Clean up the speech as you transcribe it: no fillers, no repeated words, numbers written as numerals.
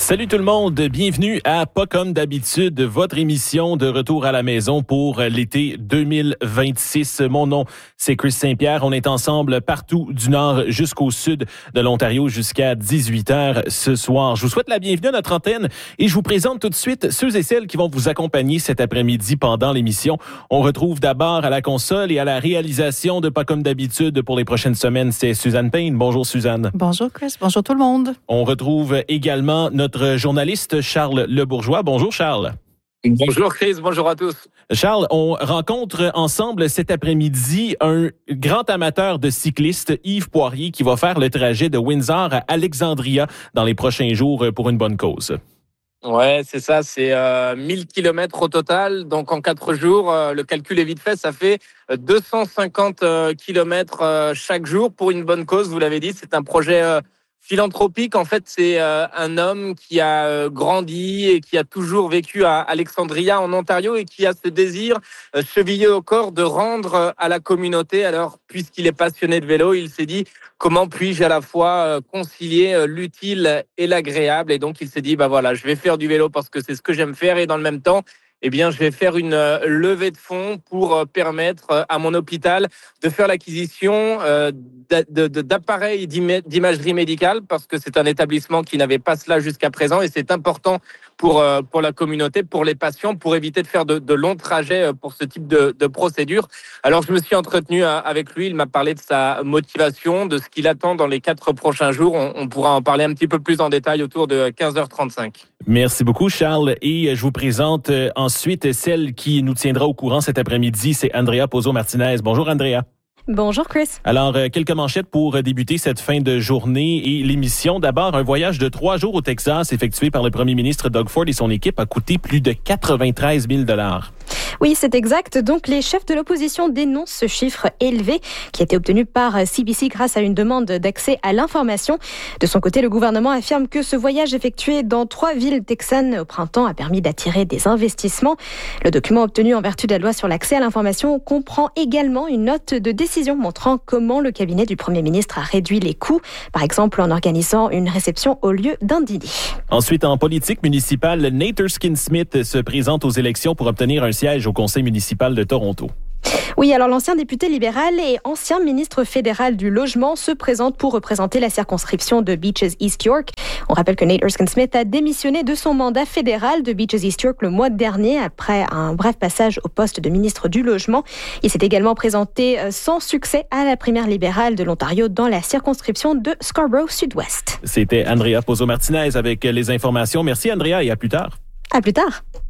Salut tout le monde, bienvenue à Pas comme d'habitude, votre émission de retour à la maison pour l'été 2026. Mon nom, c'est Chris Saint-Pierre. On est ensemble partout du nord jusqu'au sud de l'Ontario jusqu'à 18h ce soir. Je vous souhaite la bienvenue à notre antenne et je vous présente tout de suite ceux et celles qui vont vous accompagner cet après-midi pendant l'émission. On retrouve d'abord à la console et à la réalisation de Pas comme d'habitude pour les prochaines semaines, c'est Suzanne Payne. Bonjour Suzanne. Bonjour Chris, bonjour tout le monde. On retrouve également notre journaliste Charles Lebourgeois. Bonjour Charles. Bonjour Chris, bonjour à tous. Charles, on rencontre ensemble cet après-midi un grand amateur de cyclistes, Yves Poirier, qui va faire le trajet de Windsor à Alexandria dans les prochains jours pour une bonne cause. Ouais, c'est ça, c'est 1000 km au total. Donc en 4 jours, le calcul est vite fait, ça fait 250 km chaque jour pour une bonne cause. Vous l'avez dit, c'est un projet philanthropique. En fait, c'est un homme qui a grandi et qui a toujours vécu à Alexandria en Ontario et qui a ce désir chevillé au corps de rendre à la communauté. Alors, puisqu'il est passionné de vélo, il s'est dit comment puis-je à la fois concilier l'utile et l'agréable. Et donc, il s'est dit, voilà, je vais faire du vélo parce que c'est ce que j'aime faire et dans le même temps, je vais faire une levée de fonds pour permettre à mon hôpital de faire l'acquisition d'appareils d'imagerie médicale parce que c'est un établissement qui n'avait pas cela jusqu'à présent et c'est important pour la communauté, pour les patients, pour éviter de faire de longs trajets pour ce type de procédure. Alors, je me suis entretenu avec lui. Il m'a parlé de sa motivation, de ce qu'il attend dans les 4 prochains jours. On pourra en parler un petit peu plus en détail autour de 15h35. Merci beaucoup, Charles. Et je vous présente ensuite celle qui nous tiendra au courant cet après-midi. C'est Andrea Pozzo-Martinez. Bonjour, Andrea. Bonjour Chris. Alors, quelques manchettes pour débuter cette fin de journée et l'émission. D'abord, un voyage de 3 jours au Texas effectué par le premier ministre Doug Ford et son équipe a coûté plus de 93 000 $. Oui, c'est exact. Donc, les chefs de l'opposition dénoncent ce chiffre élevé qui a été obtenu par CBC grâce à une demande d'accès à l'information. De son côté, le gouvernement affirme que ce voyage effectué dans 3 villes texanes au printemps a permis d'attirer des investissements. Le document obtenu en vertu de la loi sur l'accès à l'information comprend également une note de décision montrant comment le cabinet du Premier ministre a réduit les coûts, par exemple en organisant une réception au lieu d'un dîner. Ensuite, en politique municipale, Nate Erskine-Smith se présente aux élections pour obtenir un siège au conseil municipal de Toronto. Oui, alors l'ancien député libéral et ancien ministre fédéral du logement se présente pour représenter la circonscription de Beaches East York. On rappelle que Nate Erskine-Smith a démissionné de son mandat fédéral de Beaches East York le mois dernier après un bref passage au poste de ministre du logement. Il s'est également présenté sans succès à la primaire libérale de l'Ontario dans la circonscription de Scarborough Sud-Ouest. C'était Andrea Pozzo-Martinez avec les informations. Merci Andrea et à plus tard. À plus tard.